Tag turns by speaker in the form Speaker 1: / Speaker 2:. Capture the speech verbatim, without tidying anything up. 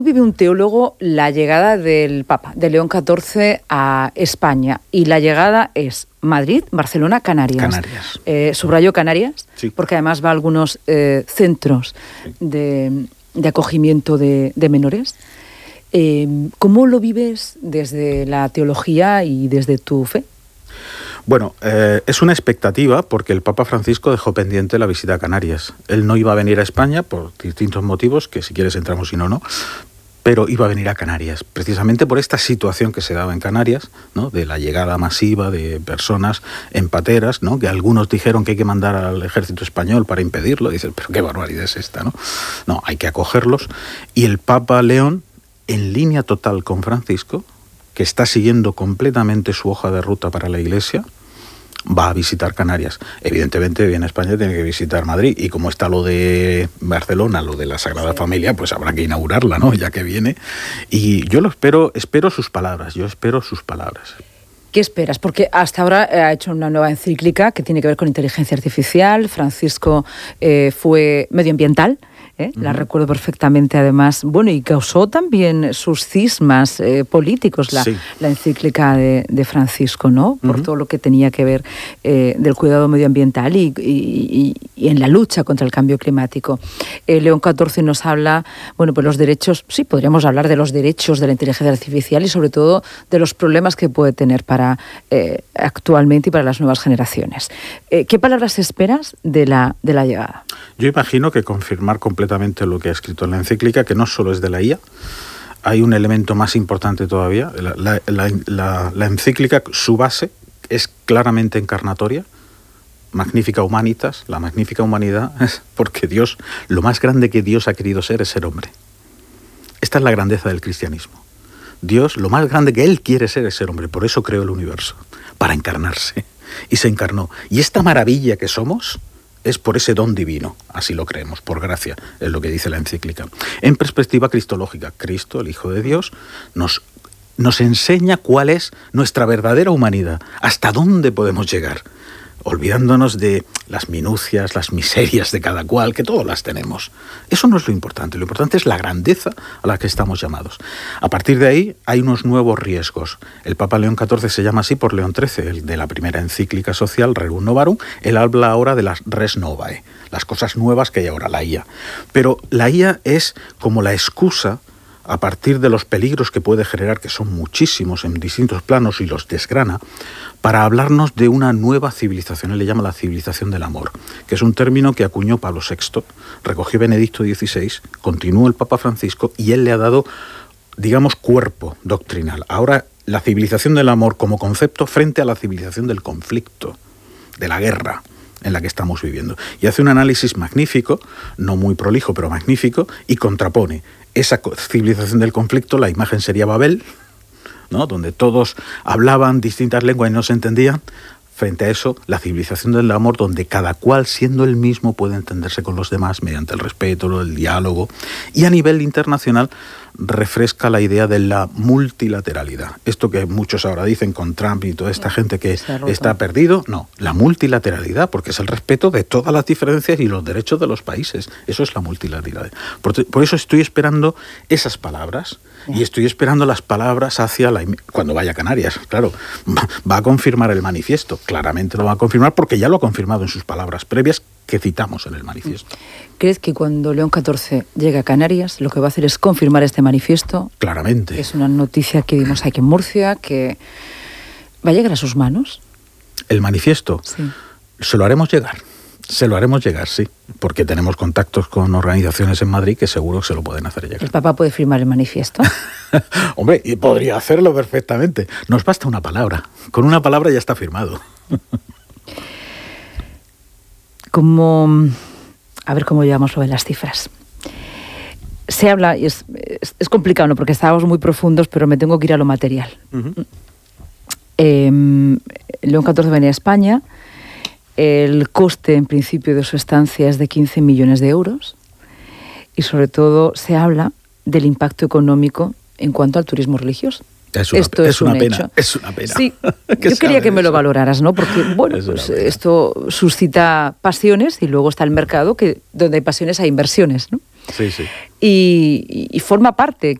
Speaker 1: Vive un teólogo la llegada del Papa, de León catorce a España, y la llegada es Madrid, Barcelona, Canarias.
Speaker 2: Canarias.
Speaker 1: Eh, subrayo Canarias,
Speaker 2: sí.
Speaker 1: Porque además va a algunos eh, centros sí. de, de acogimiento de, de menores. Eh, ¿Cómo lo vives desde la teología y desde tu fe?
Speaker 2: Bueno, eh, es una expectativa porque el Papa Francisco dejó pendiente la visita a Canarias. Él no iba a venir a España por distintos motivos, que si quieres entramos, si no, no. Pero iba a venir a Canarias, precisamente por esta situación que se daba en Canarias, ¿no? De la llegada masiva de personas en pateras, ¿no? Que algunos dijeron que hay que mandar al ejército español para impedirlo. Dicen, pero qué barbaridad es esta, ¿no? No, hay que acogerlos. Y el Papa León, en línea total con Francisco, que está siguiendo completamente su hoja de ruta para la Iglesia, va a visitar Canarias. Evidentemente viene a España, tiene que visitar Madrid, y como está lo de Barcelona, lo de la Sagrada sí. Familia, pues habrá que inaugurarla, ¿no? Ya que viene. Y yo lo espero, espero sus palabras, yo espero sus palabras.
Speaker 1: ¿Qué esperas? Porque hasta ahora ha hecho una nueva encíclica que tiene que ver con inteligencia artificial. Francisco eh, fue medioambiental. ¿Eh? La uh-huh. recuerdo perfectamente, además, bueno, y causó también sus cismas eh, políticos la, sí. la encíclica de, de Francisco, ¿no? Por uh-huh. todo lo que tenía que ver eh, del cuidado medioambiental y, y, y en la lucha contra el cambio climático. Eh, León catorce nos habla, bueno, pues los derechos, sí, podríamos hablar de los derechos de la inteligencia artificial y sobre todo de los problemas que puede tener para eh, actualmente y para las nuevas generaciones. Eh, ¿Qué palabras esperas de la, de la llegada?
Speaker 2: Yo imagino que confirmar completamente lo que ha escrito en la encíclica, que no solo es de la I A, hay un elemento más importante todavía. La, la, la, la, la encíclica, su base es claramente encarnatoria. Magnifica Humanitas, la magnífica humanidad, es porque Dios, lo más grande que Dios ha querido ser es ser hombre. Esta es la grandeza del cristianismo. Dios, lo más grande que Él quiere ser es ser hombre, por eso creó el universo, para encarnarse, y se encarnó. Y esta maravilla que somos es por ese don divino, así lo creemos, por gracia, es lo que dice la encíclica. En perspectiva cristológica, Cristo, el Hijo de Dios, nos, nos enseña cuál es nuestra verdadera humanidad, hasta dónde podemos llegar, olvidándonos de las minucias, las miserias de cada cual, que todas las tenemos. Eso no es lo importante, lo importante es la grandeza a la que estamos llamados. A partir de ahí hay unos nuevos riesgos. El Papa León catorce se llama así por León trece, el de la primera encíclica social, Rerum Novarum. Él habla ahora de las res novae, las cosas nuevas que hay ahora, la I A. Pero la I A es como la excusa, a partir de los peligros que puede generar, que son muchísimos en distintos planos y los desgrana, para hablarnos de una nueva civilización. Él le llama la civilización del amor, que es un término que acuñó Pablo sexto, recogió Benedicto dieciséis, continuó el Papa Francisco, y él le ha dado, digamos, cuerpo doctrinal. Ahora, la civilización del amor como concepto frente a la civilización del conflicto, de la guerra en la que estamos viviendo. Y hace un análisis magnífico, no muy prolijo, pero magnífico, y contrapone esa civilización del conflicto. La imagen sería Babel, ¿no? Donde todos hablaban distintas lenguas y no se entendían. Frente a eso, la civilización del amor, donde cada cual, siendo el mismo, puede entenderse con los demás mediante el respeto, el diálogo. Y a nivel internacional refresca la idea de la multilateralidad. Esto que muchos ahora dicen con Trump y toda esta gente que está perdido, no, la multilateralidad, porque es el respeto de todas las diferencias y los derechos de los países. Eso es la multilateralidad. Por, por eso estoy esperando esas palabras. Y estoy esperando las palabras hacia la... Cuando vaya a Canarias, claro, va a confirmar el manifiesto. Claramente lo va a confirmar porque ya lo ha confirmado en sus palabras previas que citamos en el manifiesto.
Speaker 1: ¿Crees que cuando León catorce llegue a Canarias lo que va a hacer es confirmar este manifiesto?
Speaker 2: Claramente.
Speaker 1: Es una noticia que vimos aquí en Murcia, que va a llegar a sus manos.
Speaker 2: ¿El manifiesto?
Speaker 1: Sí.
Speaker 2: Se lo haremos llegar. Se lo haremos llegar, sí, porque tenemos contactos con organizaciones en Madrid que seguro se lo pueden hacer llegar.
Speaker 1: ¿El Papa puede firmar el manifiesto?
Speaker 2: Hombre, y podría hacerlo perfectamente. Nos basta una palabra. Con una palabra ya está firmado.
Speaker 1: Como... A ver cómo llevamos lo de las cifras. Se habla, y es, es, es complicado, ¿no? Porque estábamos muy profundos, pero me tengo que ir a lo material. Uh-huh. Eh, León catorce venía a España. El coste, en principio, de su estancia es de quince millones de euros y, sobre todo, se habla del impacto económico en cuanto al turismo religioso.
Speaker 2: Es una, esto es, es una un pena, hecho. Es una pena.
Speaker 1: Sí, yo quería que me lo valoraras, ¿no? Porque, bueno, pues esto suscita pasiones y luego está el mercado, que donde hay pasiones hay inversiones, ¿no?
Speaker 2: Sí, sí.
Speaker 1: Y, y forma parte,